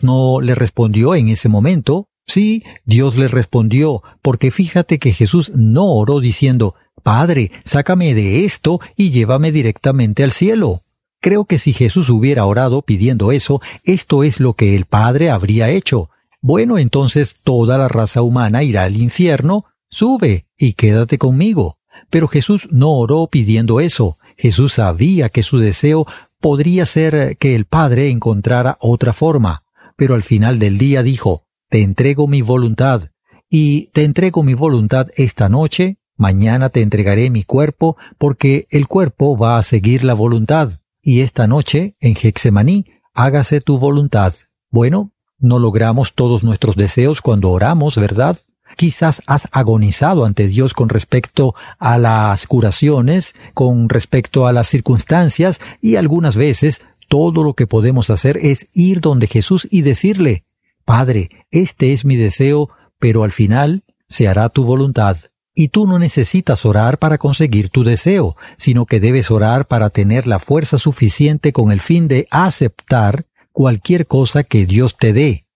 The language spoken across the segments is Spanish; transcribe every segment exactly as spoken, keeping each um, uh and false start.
no le respondió en ese momento. Sí, Dios le respondió, porque fíjate que Jesús no oró diciendo, Padre, sácame de esto y llévame directamente al cielo. Creo que si Jesús hubiera orado pidiendo eso, esto es lo que el Padre habría hecho. Bueno, entonces toda la raza humana irá al infierno, sube y quédate conmigo. Pero Jesús no oró pidiendo eso. Jesús sabía que su deseo podría ser que el Padre encontrara otra forma. Pero al final del día dijo, te entrego mi voluntad, y te entrego mi voluntad esta noche, mañana te entregaré mi cuerpo, porque el cuerpo va a seguir la voluntad. Y esta noche, en Getsemaní, hágase tu voluntad. Bueno, no logramos todos nuestros deseos cuando oramos, ¿verdad? Quizás has agonizado ante Dios con respecto a las curaciones, con respecto a las circunstancias, y algunas veces todo lo que podemos hacer es ir donde Jesús y decirle, Padre, este es mi deseo, pero al final se hará tu voluntad. Y tú no necesitas orar para conseguir tu deseo, sino que debes orar para tener la fuerza suficiente con el fin de aceptar cualquier cosa que Dios te dé.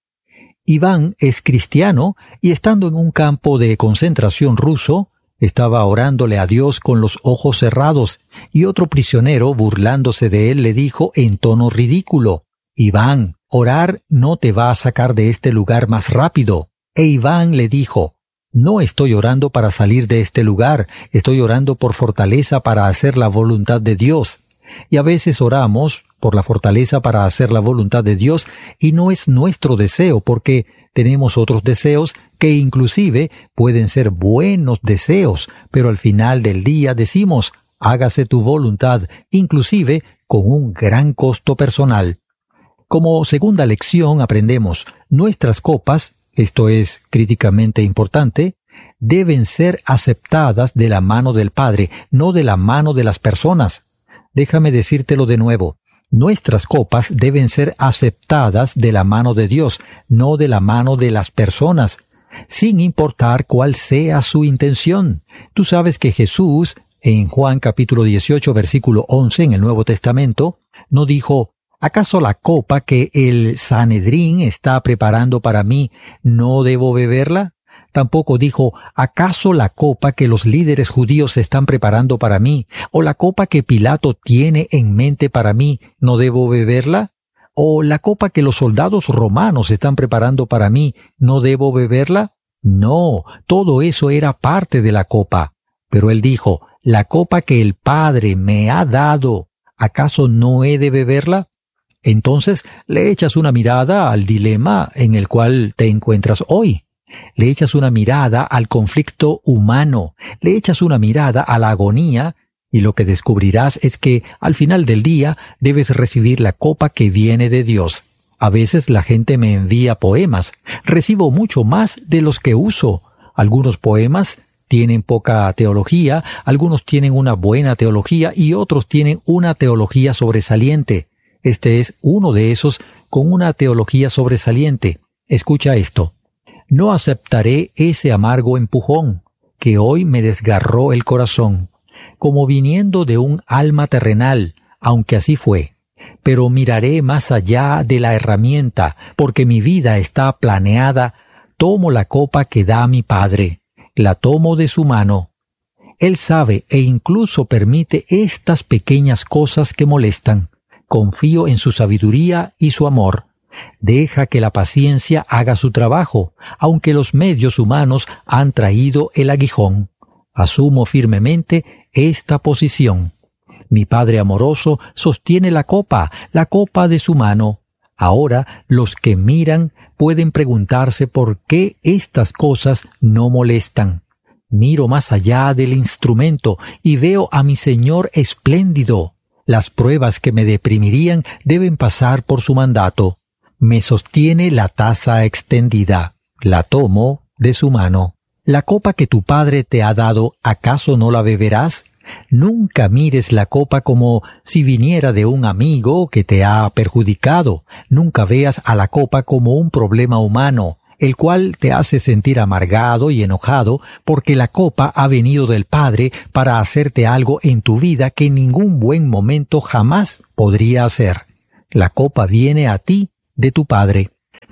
Iván es cristiano y estando en un campo de concentración ruso, estaba orándole a Dios con los ojos cerrados, y otro prisionero, burlándose de él, le dijo en tono ridículo, Iván, orar no te va a sacar de este lugar más rápido. E Iván le dijo, no estoy orando para salir de este lugar, estoy orando por fortaleza para hacer la voluntad de Dios. Y a veces oramos por la fortaleza para hacer la voluntad de Dios y no es nuestro deseo porque tenemos otros deseos que inclusive pueden ser buenos deseos, pero al final del día decimos, hágase tu voluntad, inclusive con un gran costo personal. Como segunda lección aprendemos, nuestras copas, esto es críticamente importante, deben ser aceptadas de la mano del Padre, no de la mano de las personas. Déjame decírtelo de nuevo. Nuestras copas deben ser aceptadas de la mano de Dios, no de la mano de las personas, sin importar cuál sea su intención. Tú sabes que Jesús, en Juan capítulo dieciocho, versículo once, en el Nuevo Testamento, no dijo, ¿acaso la copa que el Sanedrín está preparando para mí no debo beberla? Tampoco dijo, ¿acaso la copa que los líderes judíos están preparando para mí, o la copa que Pilato tiene en mente para mí, no debo beberla? ¿O la copa que los soldados romanos están preparando para mí, no debo beberla? No, todo eso era parte de la copa. Pero él dijo, ¿la copa que el Padre me ha dado, acaso no he de beberla? Entonces le echas una mirada al dilema en el cual te encuentras hoy. Le echas una mirada al conflicto humano, le echas una mirada a la agonía, y lo que descubrirás es que al final del día debes recibir la copa que viene de Dios. A veces la gente me envía poemas, recibo mucho más de los que uso. Algunos poemas tienen poca teología, algunos tienen una buena teología y otros tienen una teología sobresaliente. Este es uno de esos con una teología sobresaliente. Escucha esto. No aceptaré ese amargo empujón que hoy me desgarró el corazón, como viniendo de un alma terrenal, aunque así fue. Pero miraré más allá de la herramienta, porque mi vida está planeada. Tomo la copa que da mi Padre, la tomo de su mano. Él sabe e incluso permite estas pequeñas cosas que molestan. Confío en su sabiduría y su amor. Deja que la paciencia haga su trabajo, aunque los medios humanos han traído el aguijón. Asumo firmemente esta posición. Mi Padre amoroso sostiene la copa, la copa de su mano. Ahora los que miran pueden preguntarse por qué estas cosas no molestan. Miro más allá del instrumento y veo a mi Señor espléndido. Las pruebas que me deprimirían deben pasar por su mandato. Me sostiene la taza extendida. La tomo de su mano. La copa que tu Padre te ha dado, ¿acaso no la beberás? Nunca mires la copa como si viniera de un amigo que te ha perjudicado. Nunca veas a la copa como un problema humano, el cual te hace sentir amargado y enojado porque la copa ha venido del Padre para hacerte algo en tu vida que ningún buen momento jamás podría hacer. La copa viene a ti de tu Padre.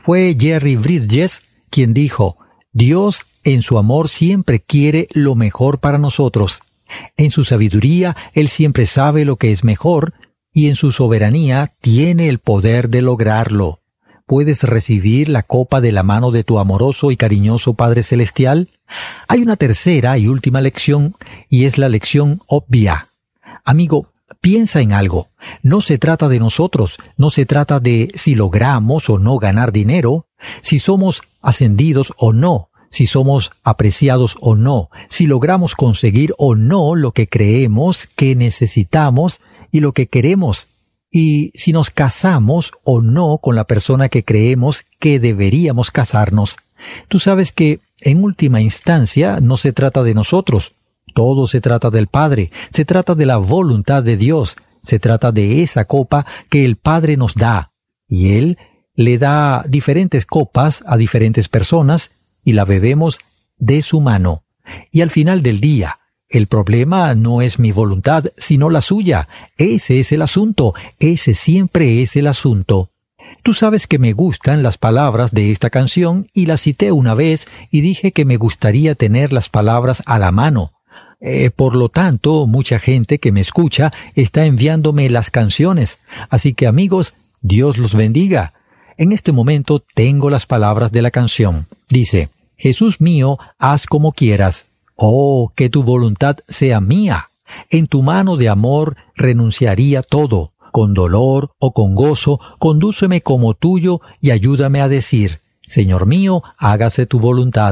Fue Jerry Bridges quien dijo: Dios en su amor siempre quiere lo mejor para nosotros. En su sabiduría, Él siempre sabe lo que es mejor, y en su soberanía tiene el poder de lograrlo. ¿Puedes recibir la copa de la mano de tu amoroso y cariñoso Padre Celestial? Hay una tercera y última lección, y es la lección obvia. Amigo, piensa en algo. No se trata de nosotros, no se trata de si logramos o no ganar dinero, si somos ascendidos o no, si somos apreciados o no, si logramos conseguir o no lo que creemos que necesitamos y lo que queremos, y si nos casamos o no con la persona que creemos que deberíamos casarnos. Tú sabes que, en última instancia, no se trata de nosotros. Todo se trata del Padre, se trata de la voluntad de Dios, se trata de esa copa que el Padre nos da, y Él le da diferentes copas a diferentes personas y la bebemos de su mano. Y al final del día, el problema no es mi voluntad, sino la suya. Ese es el asunto, ese siempre es el asunto. Tú sabes que me gustan las palabras de esta canción y las cité una vez y dije que me gustaría tener las palabras a la mano. Eh, por lo tanto, mucha gente que me escucha está enviándome las canciones. Así que, amigos, Dios los bendiga. En este momento tengo las palabras de la canción. Dice: Jesús mío, haz como quieras. Oh, que tu voluntad sea mía. En tu mano de amor renunciaría todo. Con dolor o con gozo, condúceme como tuyo y ayúdame a decir: Señor mío, hágase tu voluntad.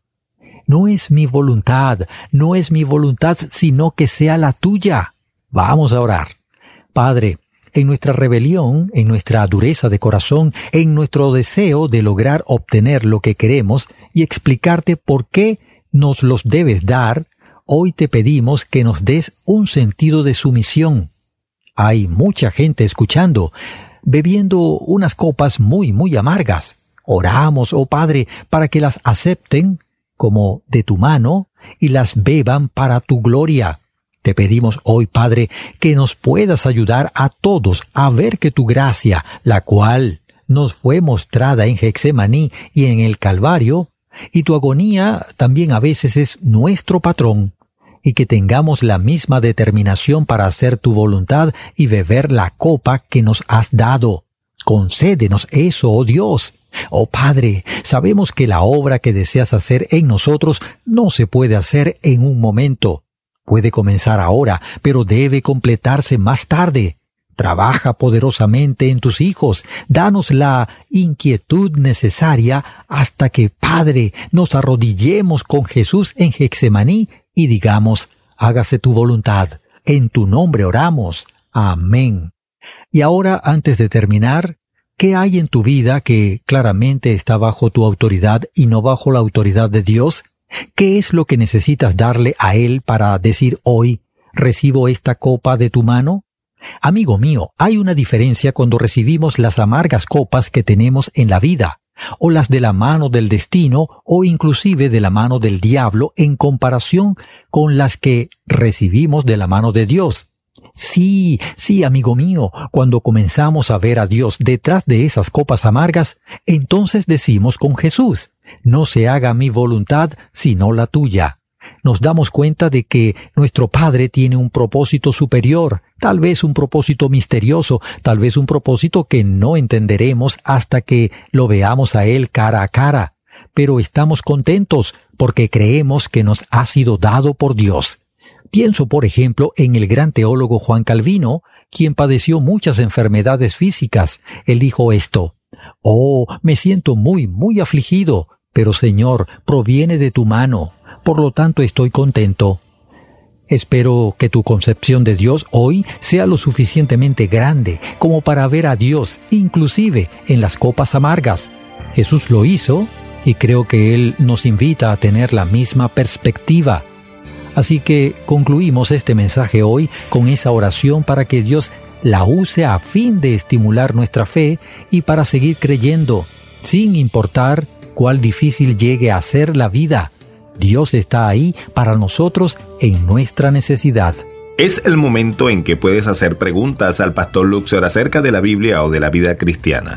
No es mi voluntad, no es mi voluntad, sino que sea la tuya. Vamos a orar. Padre, en nuestra rebelión, en nuestra dureza de corazón, en nuestro deseo de lograr obtener lo que queremos y explicarte por qué nos los debes dar, hoy te pedimos que nos des un sentido de sumisión. Hay mucha gente escuchando, bebiendo unas copas muy, muy amargas. Oramos, oh Padre, para que las acepten como de tu mano y las beban para tu gloria. Te pedimos hoy, Padre, que nos puedas ayudar a todos a ver que tu gracia, la cual nos fue mostrada en Getsemaní y en el Calvario, y tu agonía también a veces es nuestro patrón, y que tengamos la misma determinación para hacer tu voluntad y beber la copa que nos has dado. Concédenos eso, oh Dios. Oh Padre, sabemos que la obra que deseas hacer en nosotros no se puede hacer en un momento. Puede comenzar ahora, pero debe completarse más tarde. Trabaja poderosamente en tus hijos. Danos la inquietud necesaria hasta que, Padre, nos arrodillemos con Jesús en Getsemaní y digamos: hágase tu voluntad. En tu nombre oramos. Amén. Y ahora, antes de terminar, ¿qué hay en tu vida que claramente está bajo tu autoridad y no bajo la autoridad de Dios? ¿Qué es lo que necesitas darle a Él para decir hoy: ¿recibo esta copa de tu mano? Amigo mío, hay una diferencia cuando recibimos las amargas copas que tenemos en la vida, o las de la mano del destino, o inclusive de la mano del diablo, en comparación con las que recibimos de la mano de Dios. Sí, sí, amigo mío, cuando comenzamos a ver a Dios detrás de esas copas amargas, entonces decimos con Jesús: no se haga mi voluntad, sino la tuya. Nos damos cuenta de que nuestro Padre tiene un propósito superior, tal vez un propósito misterioso, tal vez un propósito que no entenderemos hasta que lo veamos a Él cara a cara. Pero estamos contentos porque creemos que nos ha sido dado por Dios. Pienso, por ejemplo, en el gran teólogo Juan Calvino, quien padeció muchas enfermedades físicas. Él dijo esto: «Oh, me siento muy, muy afligido, pero Señor, proviene de tu mano. Por lo tanto, estoy contento». Espero que tu concepción de Dios hoy sea lo suficientemente grande como para ver a Dios, inclusive en las copas amargas. Jesús lo hizo y creo que Él nos invita a tener la misma perspectiva. Así que concluimos este mensaje hoy con esa oración para que Dios la use a fin de estimular nuestra fe y para seguir creyendo, sin importar cuál difícil llegue a ser la vida. Dios está ahí para nosotros en nuestra necesidad. Es el momento en que puedes hacer preguntas al pastor Luxor acerca de la Biblia o de la vida cristiana.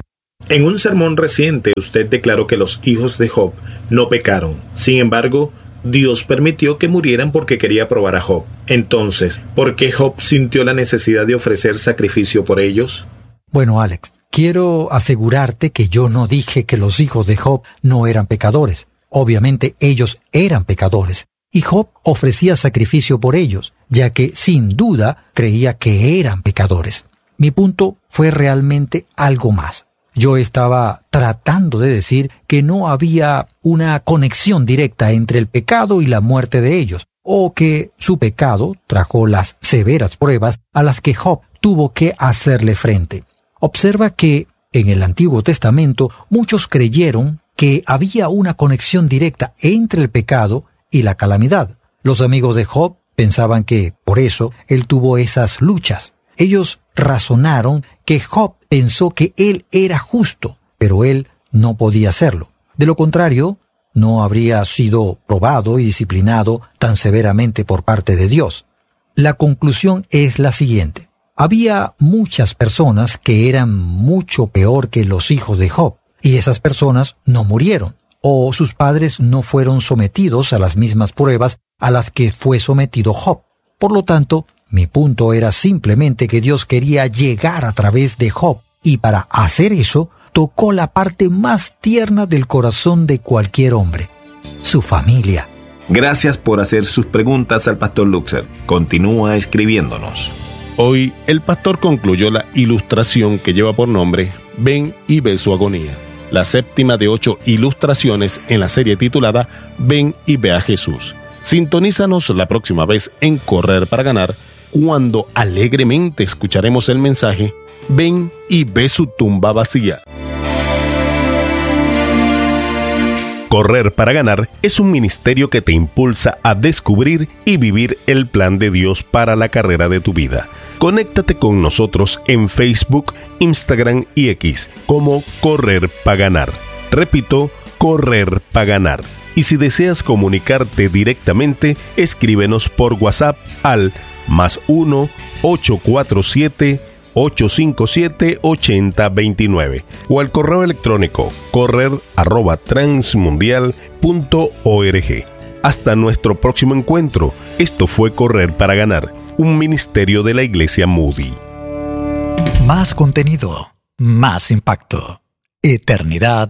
En un sermón reciente usted declaró que los hijos de Job no pecaron. Sin embargo, Dios permitió que murieran porque quería probar a Job. Entonces, ¿por qué Job sintió la necesidad de ofrecer sacrificio por ellos? Bueno, Alex, quiero asegurarte que yo no dije que los hijos de Job no eran pecadores. Obviamente ellos eran pecadores. Y Job ofrecía sacrificio por ellos, ya que sin duda creía que eran pecadores. Mi punto fue realmente algo más. Yo estaba tratando de decir que no había una conexión directa entre el pecado y la muerte de ellos, o que su pecado trajo las severas pruebas a las que Job tuvo que hacerle frente. Observa que en el Antiguo Testamento muchos creyeron que había una conexión directa entre el pecado y la calamidad. Los amigos de Job pensaban que, por eso, él tuvo esas luchas. Ellos razonaron que Job pensó que él era justo, pero él no podía hacerlo. De lo contrario, no habría sido probado y disciplinado tan severamente por parte de Dios. La conclusión es la siguiente. Había muchas personas que eran mucho peor que los hijos de Job, y esas personas no murieron, o sus padres no fueron sometidos a las mismas pruebas a las que fue sometido Job. Por lo tanto, mi punto era simplemente que Dios quería llegar a través de Job, y para hacer eso, tocó la parte más tierna del corazón de cualquier hombre, su familia. Gracias por hacer sus preguntas al pastor Luxer. Continúa escribiéndonos. Hoy, el pastor concluyó la ilustración que lleva por nombre Ven y ve su agonía, la séptima de ocho ilustraciones en la serie titulada Ven y ve a Jesús. Sintonízanos la próxima vez en Correr para Ganar, cuando alegremente escucharemos el mensaje Ven y ve su tumba vacía. Correr para Ganar es un ministerio que te impulsa a descubrir y vivir el plan de Dios para la carrera de tu vida. Conéctate con nosotros en Facebook, Instagram y X como Correr para Ganar. Repito, Correr para Ganar. Y si deseas comunicarte directamente, escríbenos por WhatsApp al más uno ocho cuatro siete ocho cinco siete ocho cero dos nueve o al correo electrónico correr arroba transmundial punto org. Hasta nuestro próximo encuentro. Esto fue Correr para Ganar, un ministerio de la Iglesia Moody. Más contenido, más impacto. Eternidad